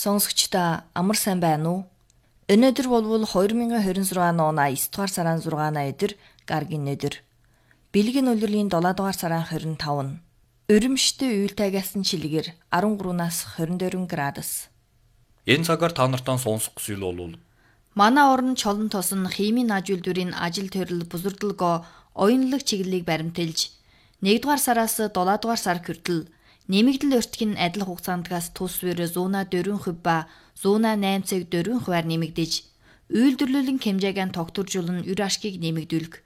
Сонсогчдоо амар сайн байна уу? Өнөөдөр болвол 2026 оны 9 дугаар сарын 6-наа өдөр гаргийн өдөр. Бэлгийн улиралын 7 дугаар сарын 25. Өрөмштэй уйлтайгаас нь чилгээр 13-наас 24 градус. Энэ цагаар та нартай сонсох зүйл бол манай орон чолон тосон химийн ажуулдварын ажил төрөл бузардалгоо оюунлаг чиглэлийг баримтэлж 1 дугаар сараас 7 дугаар сар хүртэл нэмэгдэл өртгөн адил хугацаандгаас тус бүр 140% ба 108,4%-аар нэмэгдэж, үйлдвэрлэлийн хэмжээг тогтворжуулан өр ашгийг нэмэгдүүлэх,